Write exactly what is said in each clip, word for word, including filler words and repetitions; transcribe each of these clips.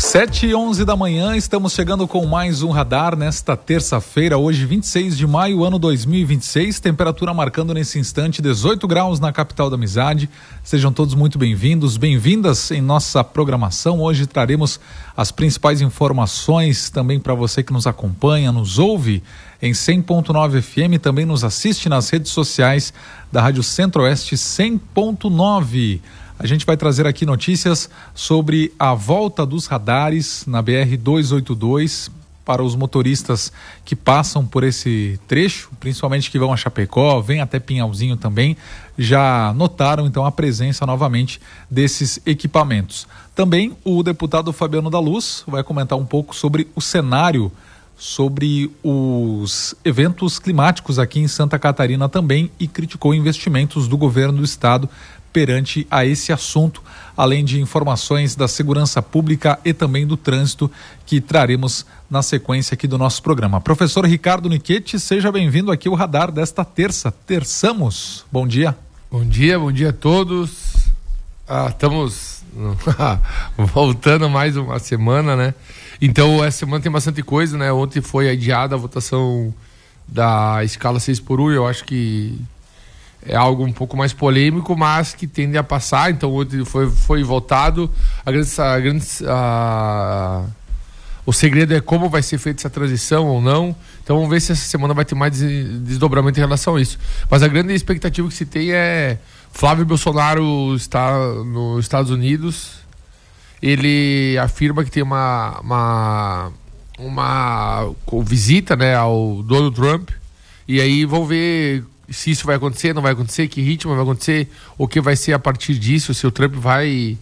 sete e onze da manhã, estamos chegando com mais um Radar nesta terça-feira, hoje vinte e seis de maio, ano dois mil e vinte e seis, temperatura marcando nesse instante dezoito graus na capital da amizade. Sejam todos muito bem-vindos, bem-vindas em nossa programação. Hoje traremos as principais informações também para você que nos acompanha, nos ouve em cem ponto nove F M, também nos assiste nas redes sociais da Rádio Centro-Oeste cem ponto nove. A gente vai trazer aqui notícias sobre a volta dos radares na B R duzentos e oitenta e dois para os motoristas que passam por esse trecho, principalmente que vão a Chapecó, vêm até Pinhalzinho também, já notaram então a presença novamente desses equipamentos. Também o deputado Fabiano da Luz vai comentar um pouco sobre o cenário, sobre os eventos climáticos aqui em Santa Catarina também, e criticou investimentos do governo do estado perante a esse assunto, além de informações da segurança pública e também do trânsito que traremos na sequência aqui do nosso programa. Professor Ricardo Nichetti, seja bem-vindo aqui ao Radar desta terça. Terçamos. Bom dia. Bom dia, bom dia a todos. Ah, estamos voltando mais uma semana, né? Então, essa semana tem bastante coisa, né? Ontem foi adiada a votação da escala seis por um, eu acho que é algo um pouco mais polêmico, mas que tende a passar. Então ontem foi, foi votado. A grande, a grande, a... O segredo é como vai ser feita essa transição ou não. Então vamos ver se essa semana vai ter mais desdobramento em relação a isso. Mas a grande expectativa que se tem é Flávio Bolsonaro está nos Estados Unidos. Ele afirma que tem uma, uma, uma visita, né, ao Donald Trump. E aí vão ver se isso vai acontecer, não vai acontecer, que ritmo vai acontecer, o que vai ser a partir disso, se o Trump vai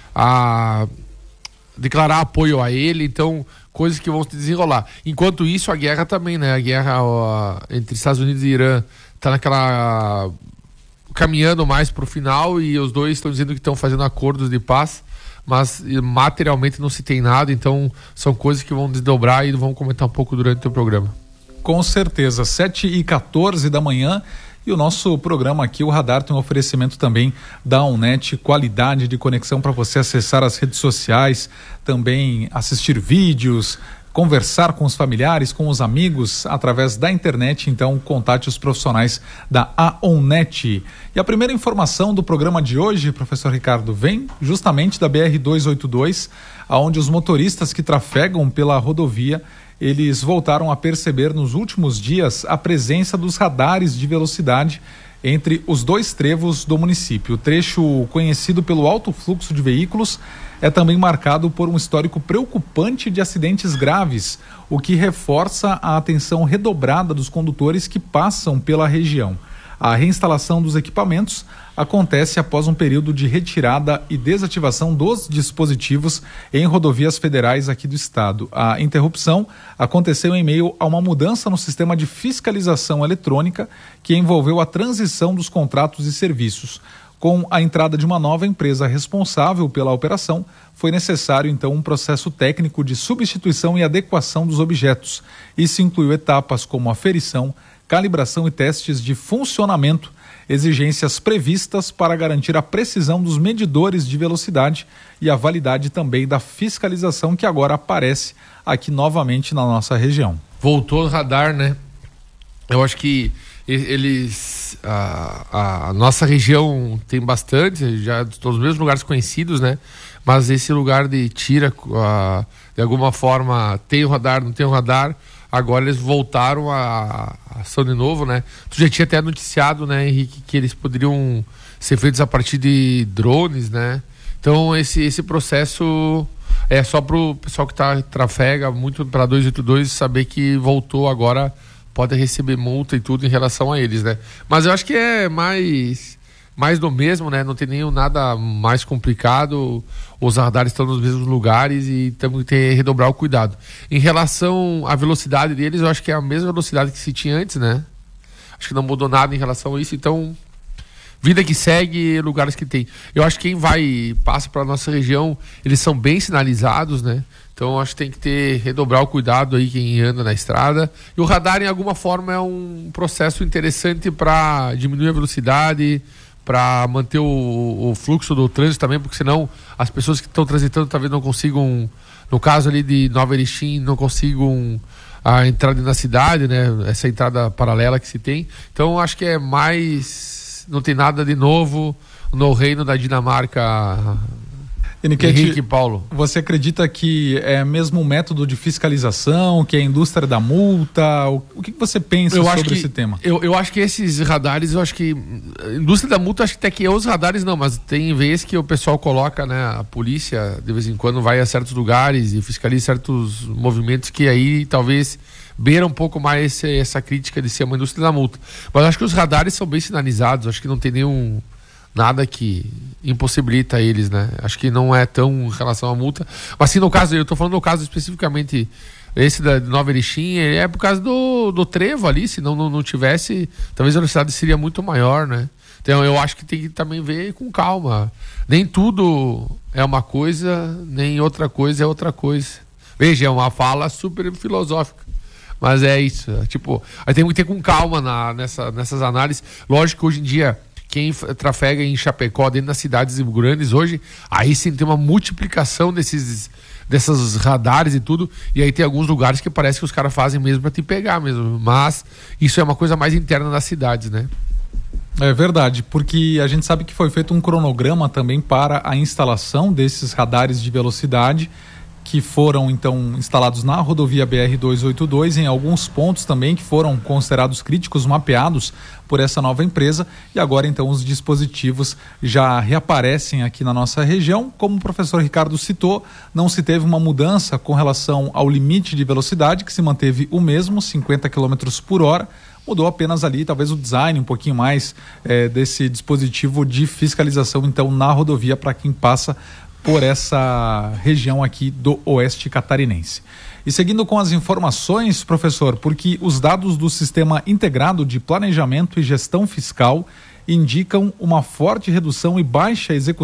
a, declarar apoio a ele. Então, coisas que vão se desenrolar. Enquanto isso, a guerra também, né? A guerra ó, entre Estados Unidos e Irã está naquela... caminhando mais para o final, e os dois estão dizendo que estão fazendo acordos de paz, mas materialmente não se tem nada. Então, são coisas que vão desdobrar e vamos comentar um pouco durante o programa. Com certeza, sete e quatorze da manhã, e o nosso programa aqui, o Radar, tem um oferecimento também da Onnet, qualidade de conexão para você acessar as redes sociais, também assistir vídeos, conversar com os familiares, com os amigos através da internet. Então contate os profissionais da Onnet. E a primeira informação do programa de hoje, professor Ricardo, vem justamente da B R duzentos e oitenta e dois, onde os motoristas que trafegam pela rodovia, eles voltaram a perceber nos últimos dias a presença dos radares de velocidade entre os dois trevos do município. O trecho conhecido pelo alto fluxo de veículos é também marcado por um histórico preocupante de acidentes graves, o que reforça a atenção redobrada dos condutores que passam pela região. A reinstalação dos equipamentos acontece após um período de retirada e desativação dos dispositivos em rodovias federais aqui do estado. A interrupção aconteceu em meio a uma mudança no sistema de fiscalização eletrônica que envolveu a transição dos contratos e serviços. Com a entrada de uma nova empresa responsável pela operação, foi necessário então um processo técnico de substituição e adequação dos objetos. Isso incluiu etapas como aferição, calibração e testes de funcionamento, exigências previstas para garantir a precisão dos medidores de velocidade e a validade também da fiscalização, que agora aparece aqui novamente na nossa região. Voltou o radar, né? Eu acho que eles, a, a nossa região tem bastante, já estão nos mesmos lugares conhecidos, né? Mas esse lugar de Tira, a, de alguma forma, tem o radar, não tem o radar. Agora eles voltaram a, a ação de novo, né? Tu já tinha até noticiado, né, Henrique, que eles poderiam ser feitos a partir de drones, né? Então esse, esse processo é só pro pessoal que tá, trafega muito para duzentos e oitenta e dois saber que voltou agora, pode receber multa e tudo em relação a eles, né? Mas eu acho que é mais... mais do mesmo, né? Não tem nenhum nada mais complicado. Os radares estão nos mesmos lugares e temos que ter, redobrar o cuidado. Em relação à velocidade deles, eu acho que é a mesma velocidade que se tinha antes, né? Acho que não mudou nada em relação a isso. Então, vida que segue, lugares que tem. Eu acho que quem vai, passa para nossa região, eles são bem sinalizados, né? Então, acho que tem que ter, redobrar o cuidado aí quem anda na estrada. E o radar, em alguma forma, é um processo interessante para diminuir a velocidade, para manter o, o fluxo do trânsito também, porque senão as pessoas que estão transitando talvez não consigam, no caso ali de Nova Erechim, não consigam a entrada na cidade, né? Essa entrada paralela que se tem. Então acho que é mais, não tem nada de novo no reino da Dinamarca. Eniquete, Henrique e Paulo. Você acredita que é mesmo um método de fiscalização, que é a indústria da multa? O, o que você pensa eu sobre que, esse tema? Eu, eu acho que esses radares, eu acho que a indústria da multa, acho que até que os radares não, mas tem vezes que o pessoal coloca, né, a polícia de vez em quando vai a certos lugares e fiscaliza certos movimentos que aí talvez beira um pouco mais esse, essa crítica de ser uma indústria da multa. Mas acho que os radares são bem sinalizados, acho que não tem nenhum nada que impossibilita eles, né? Acho que não é tão em relação à multa. Mas sim, no caso, eu estou falando no caso especificamente, esse da Nova Erechim, é por causa do, do trevo ali, se não, não, não tivesse, talvez a velocidade seria muito maior, né? Então eu acho que tem que também ver com calma. Nem tudo é uma coisa, nem outra coisa é outra coisa. Veja, é uma fala super filosófica. Mas é isso, é, tipo, aí tem que ter com calma na, nessa, nessas análises. Lógico que hoje em dia quem trafega em Chapecó, dentro das cidades grandes hoje, aí sim tem uma multiplicação desses, dessas radares e tudo, e aí tem alguns lugares que parece que os caras fazem mesmo para te pegar mesmo, mas isso é uma coisa mais interna das cidades, né? É verdade, porque a gente sabe que foi feito um cronograma também para a instalação desses radares de velocidade, que foram então instalados na rodovia B R duzentos e oitenta e dois, em alguns pontos também que foram considerados críticos, mapeados por essa nova empresa, e agora então os dispositivos já reaparecem aqui na nossa região. Como o professor Ricardo citou, não se teve uma mudança com relação ao limite de velocidade, que se manteve o mesmo, cinquenta quilômetros por hora, mudou apenas ali talvez o design um pouquinho mais eh, desse dispositivo de fiscalização então na rodovia para quem passa por essa região aqui do oeste catarinense. E seguindo com as informações, professor, porque os dados do Sistema Integrado de Planejamento e Gestão Fiscal indicam uma forte redução e baixa execução